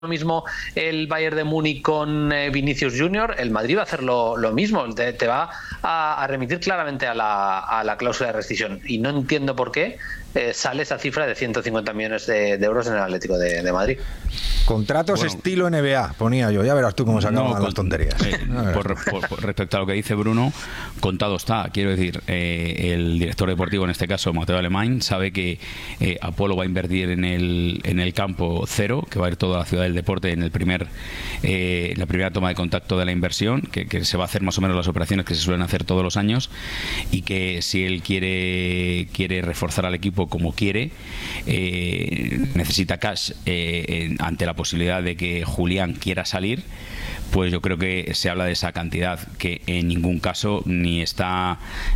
lo mismo el Bayern de Múnich con Vinicius Junior, el Madrid va a hacer lo mismo, te va a remitir claramente a la cláusula de rescisión, y no entiendo por qué sale esa cifra de 150 millones de euros en el Atlético de Madrid. Contratos estilo NBA, ponía yo, ya verás tú cómo sacaban las tonterías. Respecto a lo que dice Bruno, contado está, quiero decir, el director deportivo, en este caso Mateo Alemán, sabe que Apolo va a invertir en el campo cero, que va a ir toda la ciudad del deporte en la primera toma de contacto de la inversión, que se va a hacer más o menos las operaciones que se suelen hacer todos los años, y que si él quiere reforzar al equipo como quiere, necesita cash ante la posibilidad de que Julián quiera salir, pues yo creo que se habla de esa cantidad, que en ningún caso ni está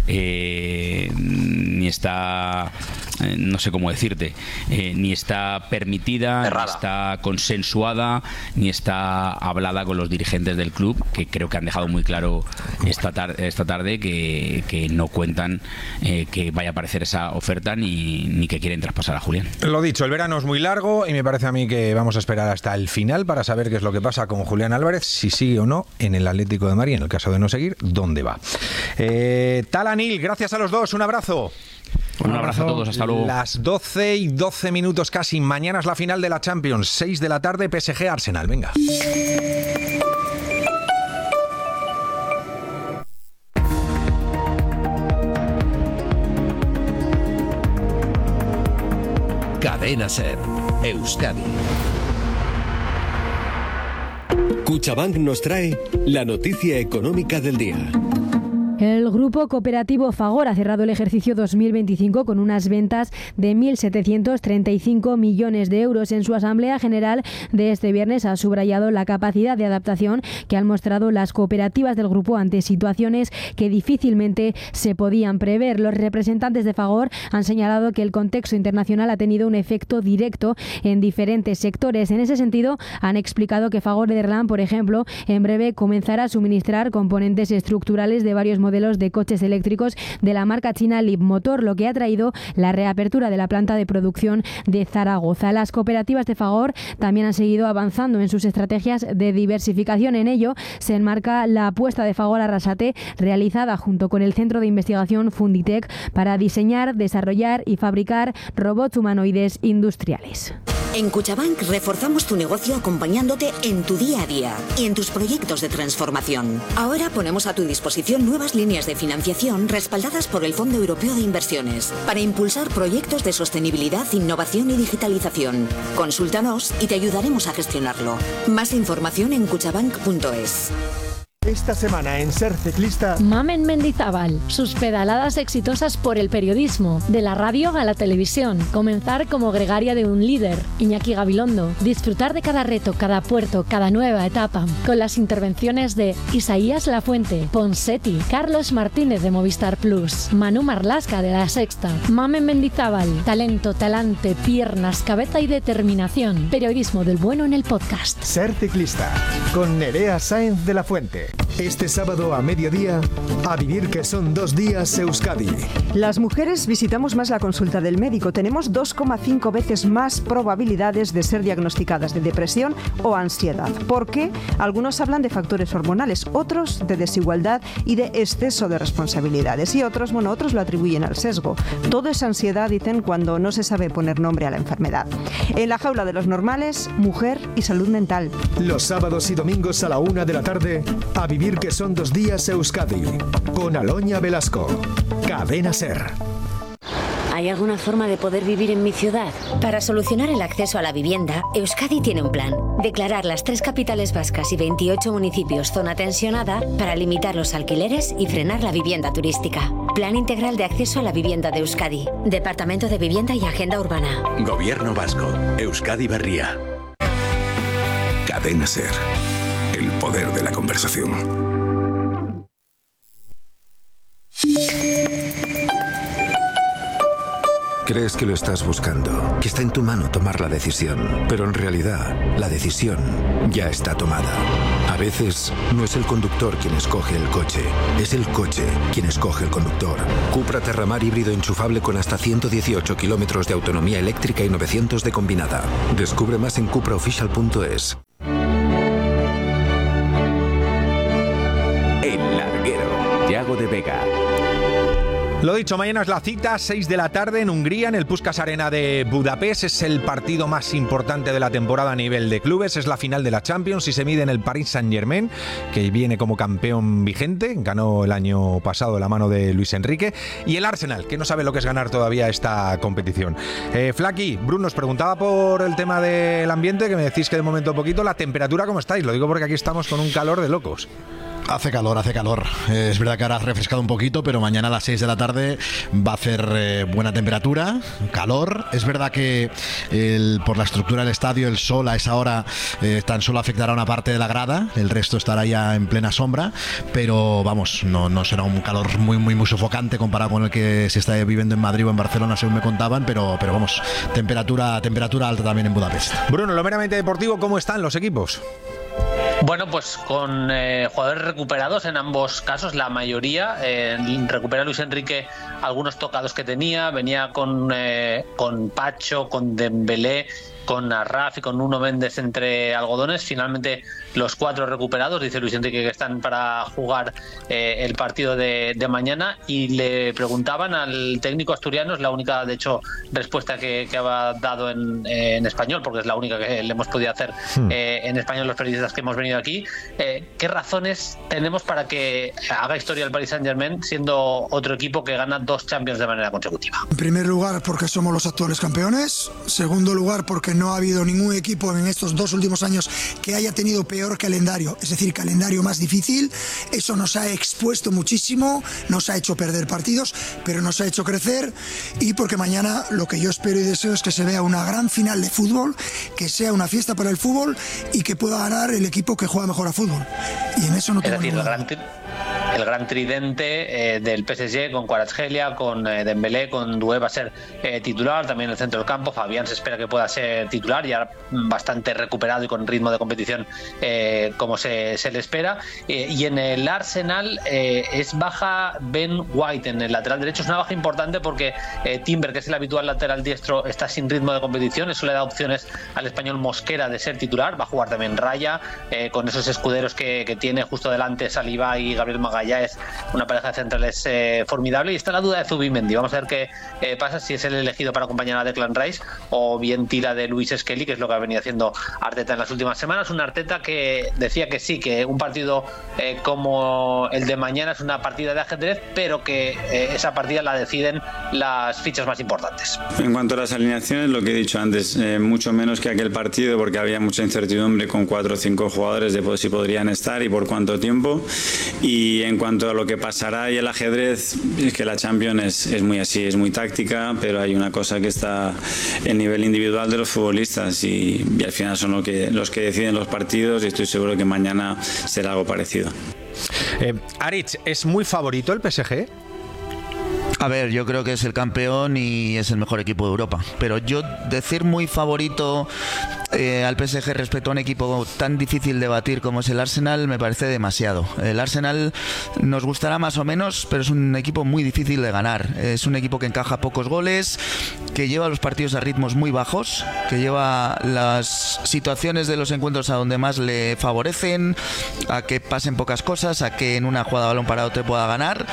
no sé cómo decirte, ni está permitida, ni está consensuada, ni está hablada con los dirigentes del club, que creo que han dejado muy claro esta tarde que no cuentan que vaya a aparecer esa oferta ni que quieren traspasar a Julián. Lo dicho, el verano es muy largo y me parece a mí que vamos a esperar hasta el final para saber qué es lo que pasa con Julián Álvarez, si sigue o no en el Atlético de Madrid. En el caso de no seguir, ¿dónde va? Talanil, gracias a los dos, un abrazo. Un abrazo a todos, hasta luego. Las 12:12 casi. Mañana es la final de la Champions, 6 de la tarde, PSG Arsenal. Venga. Cadena SER, Euskadi. Cuchabank nos trae la noticia económica del día. El grupo cooperativo Fagor ha cerrado el ejercicio 2025 con unas ventas de 1.735 millones de euros. En su asamblea general de este viernes ha subrayado la capacidad de adaptación que han mostrado las cooperativas del grupo ante situaciones que difícilmente se podían prever. Los representantes de Fagor han señalado que el contexto internacional ha tenido un efecto directo en diferentes sectores. En ese sentido, han explicado que Fagor Nederland, por ejemplo, en breve comenzará a suministrar componentes estructurales de varios modelos de coches eléctricos de la marca china Leapmotor, lo que ha traído la reapertura de la planta de producción de Zaragoza. Las cooperativas de Fagor también han seguido avanzando en sus estrategias de diversificación. En ello se enmarca la apuesta de Fagor Arrasate, realizada junto con el Centro de Investigación Funditec, para diseñar, desarrollar y fabricar robots humanoides industriales. En Cuchabank reforzamos tu negocio acompañándote en tu día a día y en tus proyectos de transformación. Ahora ponemos a tu disposición nuevas líneas de financiación respaldadas por el Fondo Europeo de Inversiones para impulsar proyectos de sostenibilidad, innovación y digitalización. Consúltanos y te ayudaremos a gestionarlo. Más información en cuchabank.es. Esta semana en Ser Ciclista, Mamen Mendizábal, sus pedaladas exitosas por el periodismo, de la radio a la televisión, comenzar como gregaria de un líder, Iñaki Gabilondo, disfrutar de cada reto, cada puerto, cada nueva etapa, con las intervenciones de Isaías Lafuente, Ponseti, Carlos Martínez de Movistar Plus, Manu Marlasca de La Sexta. Mamen Mendizábal, talento, talante, piernas, cabeza y determinación, periodismo del bueno en el podcast. Ser Ciclista, con Nerea Sáenz de la Fuente. Este sábado a mediodía, a vivir que son 2 días Euskadi. Las mujeres visitamos más la consulta del médico. Tenemos 2,5 veces más probabilidades de ser diagnosticadas de depresión o ansiedad. ¿Por qué? Algunos hablan de factores hormonales, otros de desigualdad y de exceso de responsabilidades. Y otros lo atribuyen al sesgo. Todo es ansiedad, dicen, cuando no se sabe poner nombre a la enfermedad. En la jaula de los normales, mujer y salud mental. Los sábados y domingos a la 1 de la tarde, a vivir que son 2 días Euskadi, con Aloña Velasco. Cadena SER. ¿Hay alguna forma de poder vivir en mi ciudad? Para solucionar el acceso a la vivienda, Euskadi tiene un plan. Declarar las 3 capitales vascas y 28 municipios zona tensionada para limitar los alquileres y frenar la vivienda turística. Plan integral de acceso a la vivienda de Euskadi. Departamento de Vivienda y Agenda Urbana. Gobierno vasco. Euskadi Berria. Cadena SER. El poder de la conversación. Crees que lo estás buscando, que está en tu mano tomar la decisión, pero en realidad la decisión ya está tomada. A veces no es el conductor quien escoge el coche, es el coche quien escoge el conductor. Cupra Terramar híbrido enchufable con hasta 118 kilómetros de autonomía eléctrica y 900 de combinada. Descubre más en cupraofficial.es. El Larguero, Yago de Vega. Lo dicho, mañana es la cita, 6 de la tarde en Hungría, en el Puskás Arena de Budapest. Es el partido más importante de la temporada a nivel de clubes. Es la final de la Champions y se mide en el Paris Saint-Germain, que viene como campeón vigente. Ganó el año pasado de la mano de Luis Enrique. Y el Arsenal, que no sabe lo que es ganar todavía esta competición. Flaky, Bruno, os preguntaba por el tema del ambiente, que me decís que de momento poquito. ¿La temperatura cómo estáis? Lo digo porque aquí estamos con un calor de locos. Hace calor. Es verdad que ahora ha refrescado un poquito, pero mañana a las 6 de la tarde va a hacer buena temperatura, calor. Es verdad que por la estructura del estadio, el sol a esa hora tan solo afectará una parte de la grada, el resto estará ya en plena sombra, pero vamos, no será un calor muy sofocante comparado con el que se está viviendo en Madrid o en Barcelona, según me contaban, pero vamos, temperatura alta también en Budapest. Bruno, lo meramente deportivo, ¿cómo están los equipos? Bueno, pues con jugadores recuperados en ambos casos, la mayoría. Recupera Luis Enrique algunos tocados que tenía, venía con Pacho, con Dembélé, con Arraf y con Nuno Méndez entre algodones. Finalmente los 4 recuperados, dice Luis Enrique que están para jugar el partido de mañana, y le preguntaban al técnico asturiano, es la única de hecho respuesta que ha dado en español, porque es la única que le hemos podido hacer en español los periodistas que hemos venido aquí, ¿qué razones tenemos para que haga historia el Paris Saint-Germain siendo otro equipo que gana 2 Champions de manera consecutiva? En primer lugar, porque somos los actuales campeones. Segundo lugar, porque no ha habido ningún equipo en estos 2 últimos años que haya tenido peor calendario, es decir, calendario más difícil. Eso nos ha expuesto muchísimo, nos ha hecho perder partidos, pero nos ha hecho crecer. Y porque mañana lo que yo espero y deseo es que se vea una gran final de fútbol, que sea una fiesta para el fútbol y que pueda ganar el equipo que juega mejor a fútbol. Y en eso no tengo ninguna. El gran tridente del PSG con Kvaratskhelia, con Dembélé, con Doué va a ser titular, también en el centro del campo. Fabián se espera que pueda ser titular, ya bastante recuperado y con ritmo de competición como se le espera. Y en el Arsenal es baja Ben White en el lateral derecho. Es una baja importante porque Timber, que es el habitual lateral diestro, está sin ritmo de competición. Eso le da opciones al español Mosquera de ser titular. Va a jugar también Raya, con esos escuderos que tiene justo delante Saliba y Gabriel Magalhães. Es una pareja de centrales formidable, y está la duda de Zubimendi. Vamos a ver qué pasa, si es el elegido para acompañar a Declan Rice o bien tira de Luis Skelly, que es lo que ha venido haciendo Arteta en las últimas semanas. Un Arteta que decía que sí, que un partido como el de mañana es una partida de ajedrez, pero que esa partida la deciden las fichas más importantes. En cuanto a las alineaciones, lo que he dicho antes, mucho menos que aquel partido, porque había mucha incertidumbre con 4 o 5 jugadores de si podrían estar y por cuánto tiempo. Y en cuanto a lo que pasará y el ajedrez, es que la Champions es muy así, es muy táctica, pero hay una cosa que está en nivel individual de los futbolistas, y al final son los que deciden los partidos, y estoy seguro que mañana será algo parecido. Aritz, ¿es muy favorito el PSG? A ver, yo creo que es el campeón y es el mejor equipo de Europa, pero yo decir muy favorito al PSG respecto a un equipo tan difícil de batir como es el Arsenal me parece demasiado. El Arsenal nos gustará más o menos, pero es un equipo muy difícil de ganar. Es un equipo que encaja pocos goles, que lleva los partidos a ritmos muy bajos, que lleva las situaciones de los encuentros a donde más le favorecen, a que pasen pocas cosas, a que en una jugada de balón parado te pueda ganar.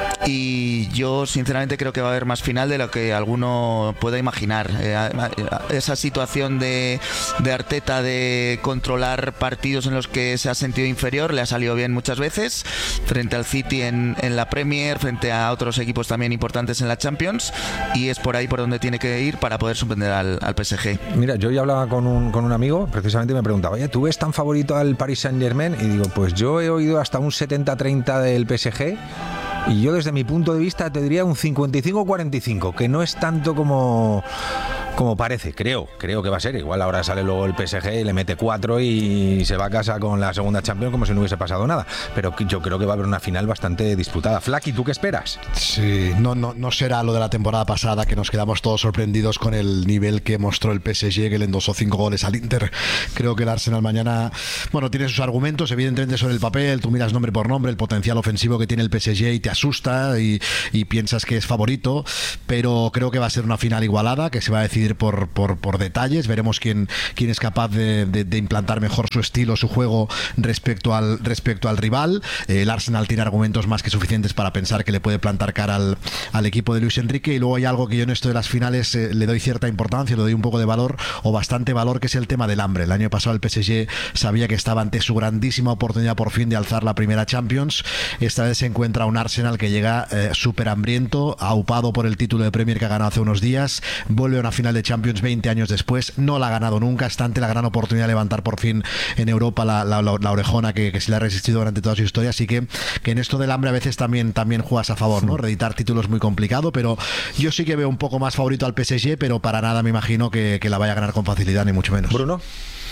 Y yo sinceramente creo que va a haber más final de lo que alguno pueda imaginar. Esa situación de Arteta de controlar partidos en los que se ha sentido inferior le ha salido bien muchas veces, frente al City en la Premier, frente a otros equipos también importantes en la Champions, y es por ahí por donde tiene que ir para poder sorprender al PSG. Mira, yo ya hablaba con un amigo, precisamente me preguntaba, oye, ¿tú ves tan favorito al Paris Saint-Germain? Y digo, pues yo he oído hasta un 70-30 del PSG, y yo desde mi punto de vista te diría un 55-45, que no es tanto como como parece, creo que va a ser. Igual ahora sale luego el PSG y le mete 4 y se va a casa con la segunda Champions como si no hubiese pasado nada. Pero yo creo que va a haber una final bastante disputada. Flaky, ¿tú qué esperas? Sí, no será lo de la temporada pasada, que nos quedamos todos sorprendidos con el nivel que mostró el PSG, que le endosó 5 goles al Inter. Creo que el Arsenal mañana, bueno, tiene sus argumentos, evidentemente, sobre el papel. Tú miras nombre por nombre el potencial ofensivo que tiene el PSG y te asusta y piensas que es favorito, pero creo que va a ser una final igualada, que se va a decidir por detalles. Veremos quién es capaz de implantar mejor su estilo, su juego respecto al rival. El Arsenal tiene argumentos más que suficientes para pensar que le puede plantar cara al equipo de Luis Enrique. Y luego hay algo que yo en esto de las finales le doy cierta importancia, le doy un poco de valor, o bastante valor, que es el tema del hambre. El año pasado el PSG sabía que estaba ante su grandísima oportunidad por fin de alzar la primera Champions. Esta vez se encuentra un Arsenal que llega súper hambriento, aupado por el título de Premier que ha ganado hace unos días. Vuelve a una final de Champions 20 años después, no la ha ganado nunca, está ante la gran oportunidad de levantar por fin en Europa la orejona que se le ha resistido durante toda su historia. Así que en esto del hambre a veces también juegas a favor, ¿no? Reeditar títulos es muy complicado, pero yo sí que veo un poco más favorito al PSG, pero para nada me imagino que la vaya a ganar con facilidad, ni mucho menos. Bruno.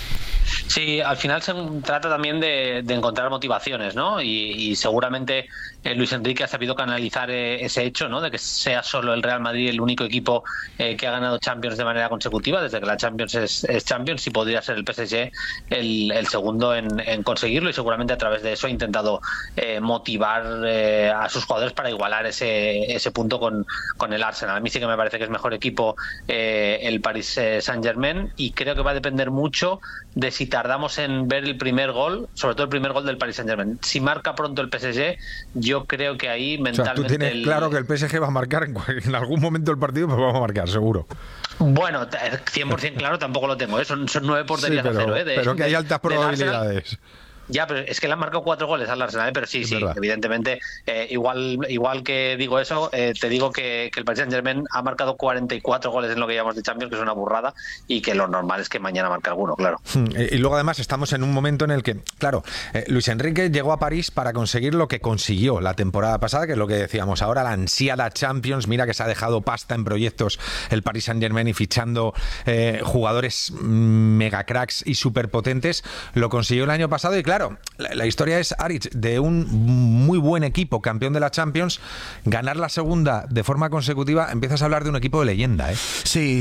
Sí, al final se trata también de encontrar motivaciones, ¿no? Y seguramente Luis Enrique ha sabido canalizar ese hecho, ¿no? De que sea solo el Real Madrid el único equipo que ha ganado Champions de manera consecutiva, desde que la Champions es Champions, y podría ser el PSG el segundo en conseguirlo, y seguramente a través de eso ha intentado motivar a sus jugadores para igualar ese punto con el Arsenal. A mí sí que me parece que es mejor equipo el Paris Saint-Germain, y creo que va a depender mucho de si tardamos en ver el primer gol, sobre todo el primer gol del Paris Saint-Germain. Si marca pronto el PSG, yo creo que ahí mentalmente... O sea, tú tienes claro que el PSG va a marcar en algún momento del partido, pues vamos a marcar, seguro. Bueno, 100% claro tampoco lo tengo, ¿eh? Son 9 porterías a 0, ¿eh? Pero que hay altas probabilidades. Ya, pero es que le han marcado 4 goles al Arsenal, pero sí, evidentemente, igual que digo eso, te digo que el Paris Saint-Germain ha marcado 44 goles en lo que llamamos de Champions, que es una burrada, y que lo normal es que mañana marque alguno, claro. Y luego además estamos en un momento en el que, claro, Luis Enrique llegó a París para conseguir lo que consiguió la temporada pasada, que es lo que decíamos ahora, la ansiada Champions. Mira que se ha dejado pasta en proyectos el Paris Saint-Germain y fichando jugadores mega cracks y superpotentes. Lo consiguió el año pasado y claro, la historia es, Aritz, de un muy buen equipo, campeón de la Champions, ganar la segunda de forma consecutiva, empiezas a hablar de un equipo de leyenda, ¿eh? Sí,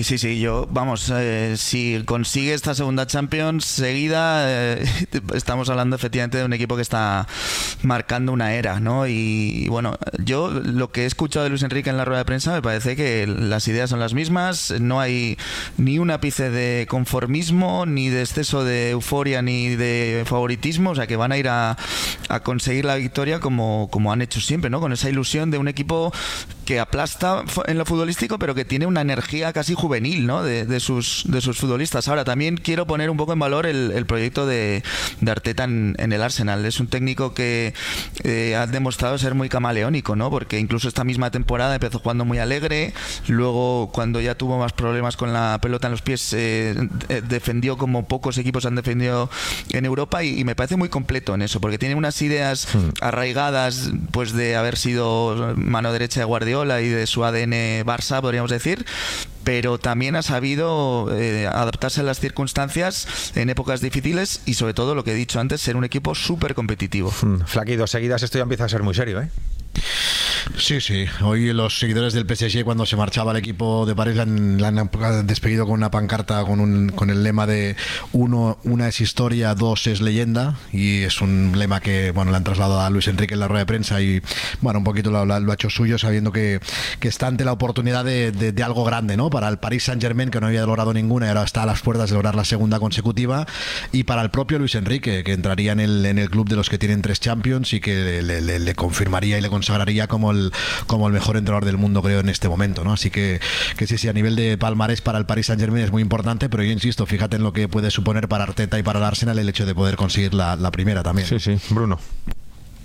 si consigue esta segunda Champions seguida, estamos hablando efectivamente de un equipo que está marcando una era, ¿no? Y bueno, yo lo que he escuchado de Luis Enrique en la rueda de prensa me parece que las ideas son las mismas, no hay ni un ápice de conformismo, ni de exceso de euforia, ni de favoritismo. O sea, que van a ir a conseguir la victoria como han hecho siempre, ¿no? Con esa ilusión de un equipo que aplasta en lo futbolístico, pero que tiene una energía casi juvenil, ¿no? de sus futbolistas. Ahora, también quiero poner un poco en valor el proyecto de Arteta en el Arsenal. Es un técnico que ha demostrado ser muy camaleónico, ¿no? Porque incluso esta misma temporada empezó jugando muy alegre, luego cuando ya tuvo más problemas con la pelota en los pies, defendió como pocos equipos han defendido en Europa, y me parece muy completo en eso, porque tiene unas ideas arraigadas, pues de haber sido mano derecha de Guardiola y de su ADN Barça, podríamos decir, pero también ha sabido adaptarse a las circunstancias en épocas difíciles y, sobre todo, lo que he dicho antes, ser un equipo súper competitivo. Flaky, 2 seguidas, esto ya empieza a ser muy serio, ¿eh? Sí. Hoy los seguidores del PSG, cuando se marchaba el equipo de París, la han despedido con una pancarta con el lema de 1, una es historia, 2 es leyenda, y es un lema que, bueno, le han trasladado a Luis Enrique en la rueda de prensa y, bueno, un poquito lo ha hecho suyo, sabiendo que está ante la oportunidad de algo grande, ¿no? Para el Paris Saint-Germain, que no había logrado ninguna y ahora está a las puertas de lograr la segunda consecutiva, y para el propio Luis Enrique, que entraría en el club de los que tienen 3 Champions y que le confirmaría y le consagraría como el mejor entrenador del mundo, creo, en este momento, ¿no? Así que sí, a nivel de palmarés para el Paris Saint-Germain es muy importante, pero yo insisto, fíjate en lo que puede suponer para Arteta y para el Arsenal el hecho de poder conseguir la primera también. Sí, Bruno.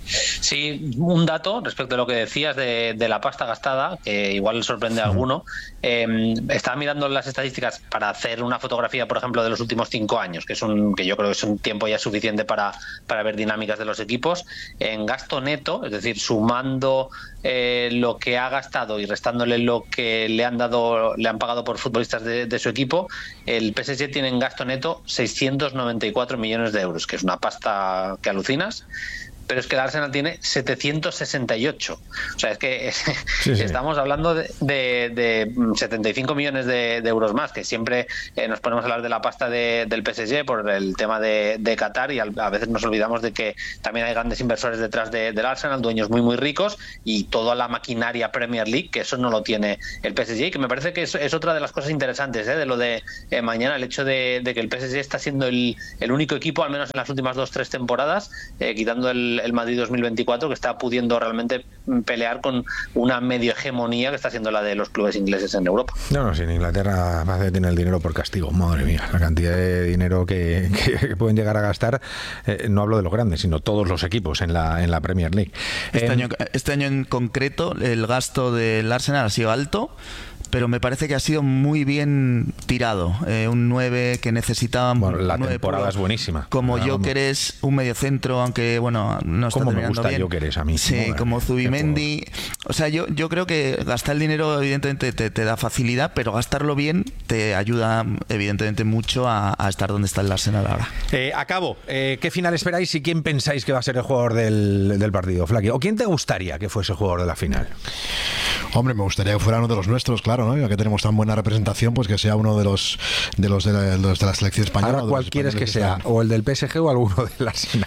Sí, un dato respecto a lo que decías de la pasta gastada, que igual sorprende a alguno. Estaba mirando las estadísticas para hacer una fotografía, por ejemplo, de los últimos 5 años, que yo creo que es un tiempo ya suficiente para ver dinámicas de los equipos. En gasto neto, es decir, sumando lo que ha gastado y restándole lo que le han pagado por futbolistas de su equipo, el PSG tiene en gasto neto 694 millones de euros, que es una pasta que alucinas. Pero es que el Arsenal tiene 768. O sea, es que estamos hablando de 75 millones de euros más, que siempre nos ponemos a hablar de la pasta del PSG por el tema de Qatar, y a veces nos olvidamos de que también hay grandes inversores detrás del Arsenal, dueños muy muy ricos, y toda la maquinaria Premier League, que eso no lo tiene el PSG, y que me parece que es otra de las cosas interesantes de lo de mañana, el hecho de que el PSG está siendo el único equipo, al menos en las últimas 2-3 temporadas, quitando el Madrid 2024, que está pudiendo realmente pelear con una medio hegemonía que está siendo la de los clubes ingleses en Europa. No, si en Inglaterra tiene el dinero por castigo, madre mía, la cantidad de dinero que pueden llegar a gastar, no hablo de los grandes, sino todos los equipos en la Premier League. Este año en concreto el gasto del Arsenal ha sido alto, pero me parece que ha sido muy bien tirado. Un 9 que necesitaban. Bueno, la temporada es buenísima. Como Gyökeres, un mediocentro, aunque bueno, no está terminando bien. Me gusta Gyökeres a mí. Sí, como Zubimendi. O sea, yo creo que gastar el dinero evidentemente te da facilidad, pero gastarlo bien te ayuda evidentemente mucho a estar donde está el Arsenal ahora. Acabo. ¿Qué final esperáis y quién pensáis que va a ser el jugador del partido, Flaqui? ¿O quién te gustaría que fuese el jugador de la final? Hombre, me gustaría que fuera uno de los nuestros, claro, ¿no? Ya que tenemos tan buena representación, pues que sea uno de los de la selección española. Ahora, ¿cuál quieres que sea? ¿O el del PSG o alguno del Arsenal?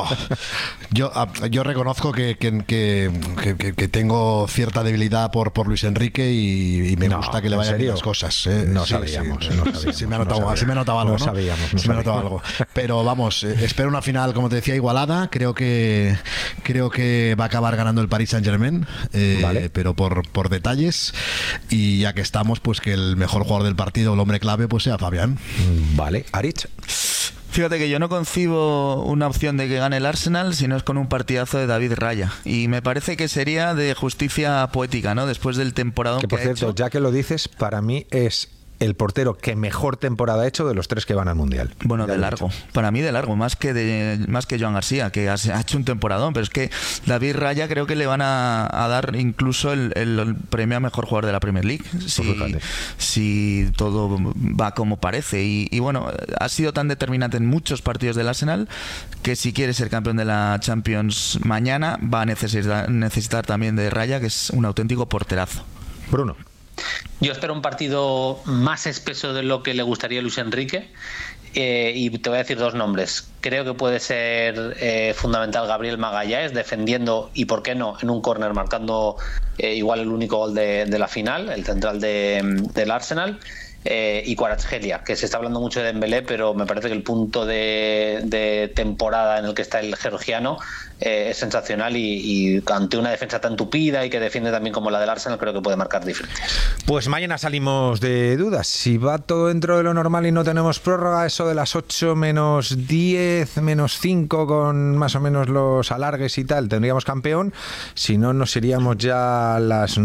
Yo reconozco que tengo cierta debilidad por Luis Enrique y me gusta que le vayan bien las cosas. No sabíamos. Sí, me ha notado algo, ¿no? Sabíamos. Algo. Pero vamos, espero una final, como te decía, igualada. Creo que va a acabar ganando el Paris Saint-Germain, vale, pero por detalles. Y ya que estamos, pues que el mejor jugador del partido, el hombre clave, pues sea Fabián. Vale, Aritz. Fíjate que yo no concibo una opción de que gane el Arsenal si no es con un partidazo de David Raya. Y me parece que sería de justicia poética, ¿no? Después del temporadón que por cierto, ha hecho. Ya que lo dices, para mí es el portero que mejor temporada ha hecho de los 3 que van al Mundial. Bueno, de largo. Para mí de largo, más que Joan García, que ha hecho un temporadón. Pero es que David Raya creo que le van a dar incluso el premio a mejor jugador de la Premier League. Si todo va como parece. Y bueno, ha sido tan determinante en muchos partidos del Arsenal que si quiere ser campeón de la Champions mañana va a necesitar también de Raya, que es un auténtico porterazo. Bruno. Yo espero un partido más espeso de lo que le gustaría a Luis Enrique, y te voy a decir 2 nombres. Creo que puede ser fundamental Gabriel Magalhães defendiendo y, por qué no, en un córner marcando igual el único gol de la final, el central del Arsenal. Y Kvaratskhelia, que se está hablando mucho de Dembélé, pero me parece que el punto de temporada en el que está el georgiano es sensacional, y ante una defensa tan tupida y que defiende también como la del Arsenal, creo que puede marcar diferencias. Pues mañana salimos de dudas. Si va todo dentro de lo normal y no tenemos prórroga, eso de las 8 menos 10, menos 5, con más o menos los alargues y tal, tendríamos campeón. Si no, nos iríamos ya a las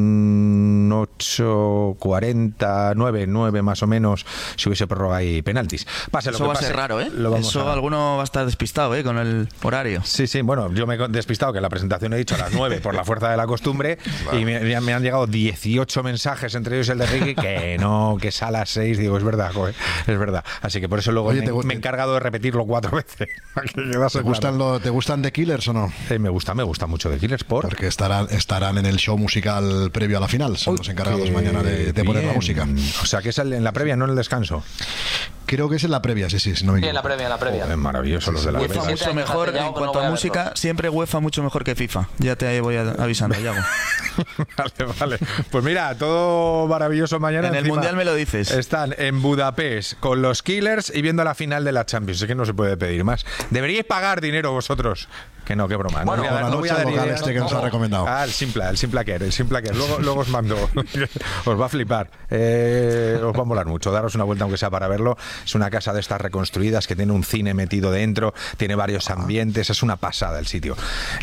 8:40, 9 más o menos, si hubiese prórroga y penaltis. Pase lo eso que va pase, a ser raro, ¿eh? Alguno va a estar despistado, con el horario. Sí, bueno, yo me he despistado, que en la presentación he dicho a las 9 por la fuerza de la costumbre, y me han llegado 18 mensajes, entre ellos el de Ricky, que es a las 6. Digo, es verdad, joder, es verdad. Así que por eso luego me he encargado de repetirlo 4 veces. ¿Te gustan The Killers o no? Me gusta mucho The Killers porque estarán en el show musical previo a la final. Son los encargados mañana de poner la música. O sea, que es en la previa, no en el descanso. Creo que es en la previa, sí, no me equivoco. En la previa. Es maravilloso los de la UEFA mucho mejor en cuanto a música, siempre UEFA mucho mejor que FIFA. Ya te voy avisando, Yago. Vale. Pues mira, todo maravilloso mañana. En el Mundial me lo dices. Están en Budapest con los Killers y viendo la final de la Champions. Es que no se puede pedir más. Deberíais pagar dinero vosotros. Que no, qué broma. Bueno, no voy a dar local que nos ha recomendado. El Simplaquer. Luego os mando. Os va a flipar. Os va a molar mucho. Daros una vuelta, aunque sea para verlo. Es una casa de estas reconstruidas que tiene un cine metido dentro, tiene varios ambientes, es una pasada el sitio.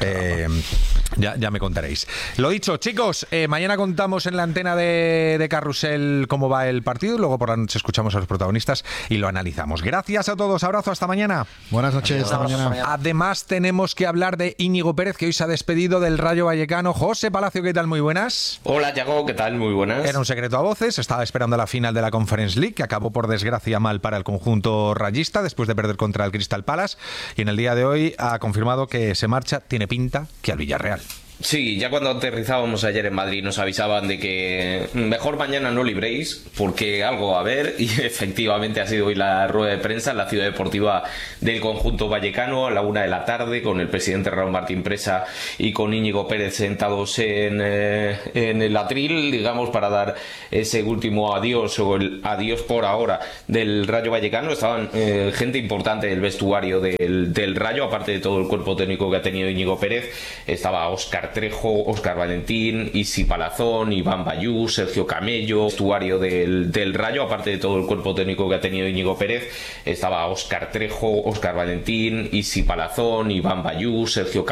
Ya me contaréis. Lo dicho, chicos, mañana contamos en la antena de Carrusel cómo va el partido y luego por la noche escuchamos a los protagonistas y lo analizamos. Gracias a todos, abrazo, hasta mañana. Buenas noches, hasta mañana. Además tenemos que hablar de Íñigo Pérez, que hoy se ha despedido del Rayo Vallecano. José Palacio, ¿qué tal? Muy buenas. Hola, Yago, ¿qué tal? Muy buenas. Era un secreto a voces, estaba esperando la final de la Conference League, que acabó por desgracia mal para el conjunto rayista después de perder contra el Crystal Palace, y en el día de hoy ha confirmado que se marcha, tiene pinta que al Villarreal. Sí, ya cuando aterrizábamos ayer en Madrid nos avisaban de que mejor mañana no libréis porque algo va a haber, y efectivamente ha sido hoy la rueda de prensa en la ciudad deportiva del conjunto vallecano a la 1 de la tarde, con el presidente Raúl Martín Presa y con Íñigo Pérez sentados en el atril, digamos, para dar ese último adiós, o el adiós por ahora del Rayo Vallecano. Estaban gente importante del vestuario del Rayo, aparte de todo el cuerpo técnico que ha tenido Íñigo Pérez. Estaba Óscar Trejo, Óscar Valentín, Isi Palazón, Iván Bayú, Sergio Camello, vestuario del Rayo, aparte de todo el cuerpo técnico que ha tenido Íñigo Pérez. Estaba Óscar Trejo, Óscar Valentín, Isi Palazón, Iván Bayú, Sergio Camello.